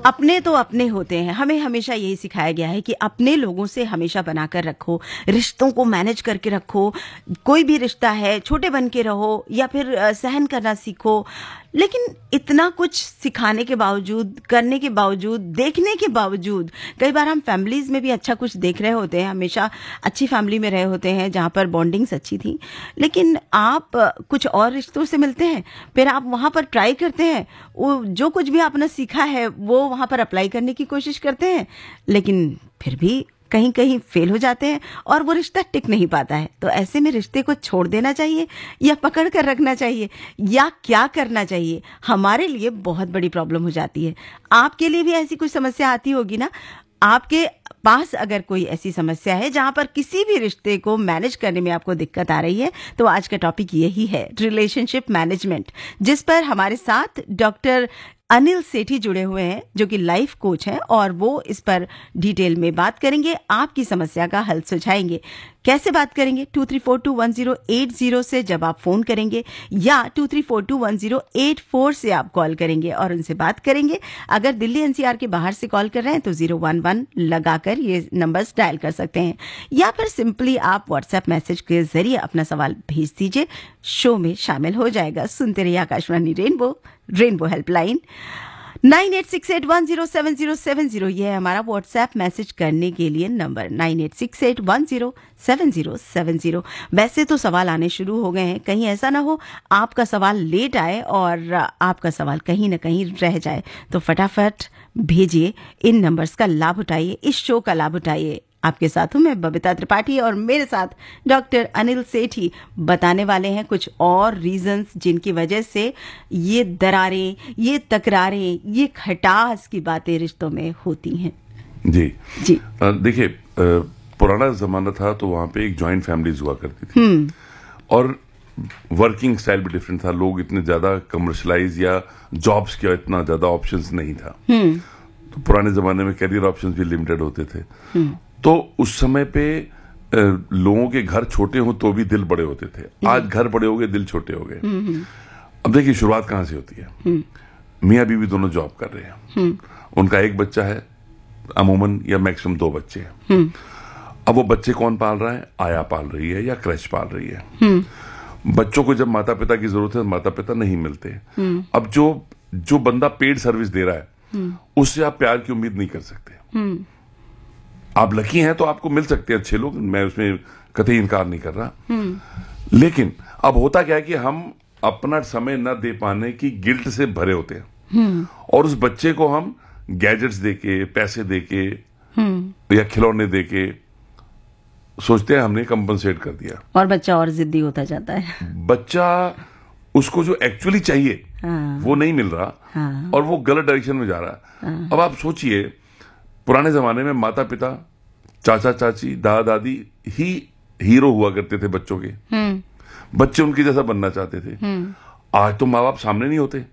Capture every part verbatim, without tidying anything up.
अपने तो अपने होते हैं। हमें हमेशा यही सिखाया गया है कि अपने लोगों से हमेशा बनाकर रखो, रिश्तों को मैनेज करके रखो। कोई भी रिश्ता है, छोटे बन के रहो या फिर सहन करना सीखो। लेकिन इतना कुछ सिखाने के बावजूद, करने के बावजूद, देखने के बावजूद, कई बार हम फैमिलीज में भी अच्छा कुछ देख रहे होते हैं, हमेशा अच्छी फैमिली में रहे होते हैं जहां पर बॉन्डिंग्स अच्छी थी, लेकिन आप कुछ और रिश्तों से मिलते हैं, फिर आप वहां पर ट्राई करते हैं, वो जो कुछ भी आपने सीखा है वो वहां पर अप्लाई करने की कोशिश करते हैं, लेकिन फिर भी कहीं कहीं फेल हो जाते हैं और वो रिश्ता टिक नहीं पाता है। तो ऐसे में रिश्ते को छोड़ देना चाहिए या पकड़ कर रखना चाहिए या क्या करना चाहिए, हमारे लिए बहुत बड़ी प्रॉब्लम हो जाती है। आपके लिए भी ऐसी कुछ समस्या आती होगी ना? आपके पास अगर कोई ऐसी समस्या है जहां पर किसी भी रिश्ते को मैनेज करने में आपको दिक्कत आ रही है, तो आज का टॉपिक यही है, रिलेशनशिप मैनेजमेंट, जिस पर हमारे साथ डॉक्टर अनिल सेठी जुड़े हुए हैं, जो कि लाइफ कोच हैं, और वो इस पर डिटेल में बात करेंगे, आपकी समस्या का हल सुझाएंगे। कैसे बात करेंगे? To three four to one zero eight zero से जब आप फोन करेंगे या to three four to one zero eight four से आप कॉल करेंगे और उनसे बात करेंगे। अगर दिल्ली एनसीआर के बाहर से कॉल कर रहे हैं तो जीरो वन वन लगाकर ये नंबर्स डायल कर सकते हैं, या फिर सिंपली आप व्हाट्सएप मैसेज के जरिए अपना सवाल भेज दीजिए, शो में शामिल हो जाएगा। सुनते रहिए Akashvani rainbow, rainbow helpline nine eight six eight one zero seven zero seven zero, ये है हमारा व्हाट्सएप मैसेज करने के लिए number, nine eight six eight one zero seven zero seven zero. वैसे तो सवाल आने शुरू हो गए हैं, कहीं ऐसा ना हो आपका सवाल लेट आए और आपका सवाल कहीं ना कहीं रह जाए, तो फटाफट भेजिए, इन नंबर्स का लाभ उठाइए, इस शो का लाभ उठाइए। आपके साथ हूं मैं बबीता त्रिपाठी और मेरे साथ डॉक्टर अनिल सेठी बताने वाले हैं कुछ और रीजंस जिनकी वजह से ये दरारें, ये तकरारें, ये खटास की बातें रिश्तों में होती हैं। जी जी देखिए, पुराना जमाना था तो वहां पे एक जॉइंट फैमिलीज हुआ करती थी और वर्किंग स्टाइल भी डिफरेंट था। लोग इतने ज्यादा कमर्शलाइज या जॉब्स का इतना ज्यादा ऑप्शंस नहीं था, तो पुराने जमाने में करियर ऑप्शंस भी लिमिटेड होते थे। तो उस समय पे लोगों के घर छोटे हो तो भी दिल बड़े होते थे। आज घर बड़े हो गए, दिल छोटे हो गए। अब देखिए शुरुआत कहां से होती है। मियां बीवी दोनों जॉब कर रहे हैं, उनका एक बच्चा है, अमूमन या मैक्सिमम दो बच्चे हैं। अब वो बच्चे कौन पाल रहा है? आया पाल रही है या क्रैश पाल रही है। बच्चों को जब माता पिता की जरूरत है, माता पिता नहीं मिलते। अब जो जो बंदा पेड सर्विस दे रहा है उससे आप प्यार की उम्मीद नहीं कर सकते। आप लकी हैं तो आपको मिल सकते हैं अच्छे लोग, मैं उसमें कतई इनकार नहीं कर रहा। लेकिन अब होता क्या है कि हम अपना समय न दे पाने की गिल्ट से भरे होते हैं और उस बच्चे को हम गैजेट्स देके, पैसे देके या खिलौने देके सोचते हैं हमने कंपनसेट कर दिया, और बच्चा और जिद्दी होता जाता है। बच्चा उसको जो एक्चुअली चाहिए हाँ। वो नहीं मिल रहा हाँ। और वो गलत डायरेक्शन में जा रहा है। हाँ। अब आप सोचिए, पुराने जमाने में माता पिता, चाचा चाची, दादा दादी ही हीरो हुआ करते थे बच्चों के, बच्चे उनके जैसा बनना चाहते थे। आज तो माँ बाप सामने नहीं होते,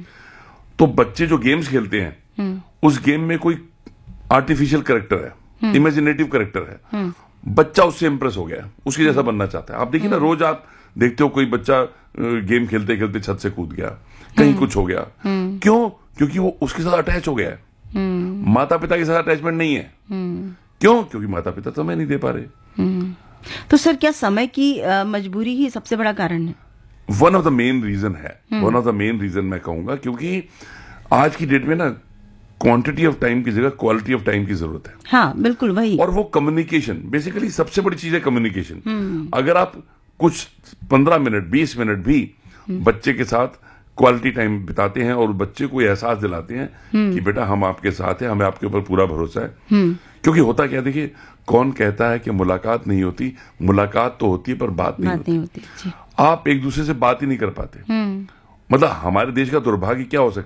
तो बच्चे जो गेम्स खेलते हैं उस गेम में कोई आर्टिफिशियल कैरेक्टर है, इमेजिनेटिव कैरेक्टर है, बच्चा उससे इंप्रेस हो गया, उसके जैसा बनना चाहता है। आप देखिए ना, रोज आप देखते हो कोई बच्चा गेम खेलते खेलते छत से कूद गया, कहीं कुछ हो गया। क्यों? क्योंकि वो उसके साथ अटैच हो गया है। माता पिता के साथ अटैचमेंट नहीं है। क्यों? क्योंकि माता पिता समय नहीं दे पा रहे। तो सर, क्या समय की मजबूरी ही सबसे बड़ा कारण है? One of the main reason है, one of the main reason मैं कहूंगा, क्योंकि आज की डेट में ना क्वांटिटी ऑफ टाइम की जगह क्वालिटी ऑफ टाइम की जरूरत है। हाँ, बिल्कुल वही। और वो कम्युनिकेशन, बेसिकली सबसे बड़ी चीज है कम्युनिकेशन। अगर आप कुछ पंद्रह मिनट बीस मिनट भी बच्चे के साथ क्वालिटी टाइम बिताते हैं और बच्चे को एहसास दिलाते हैं कि बेटा हम आपके साथ हैं, हमें आपके ऊपर पूरा भरोसा है। क्योंकि होता क्या, देखिए, कौन कहता है कि मुलाकात नहीं होती? मुलाकात तो होती है पर बात नहीं होती, नहीं होती। आप एक दूसरे से बात ही नहीं कर पाते। मतलब हमारे देश का दुर्भाग्य क्या हो सकता है?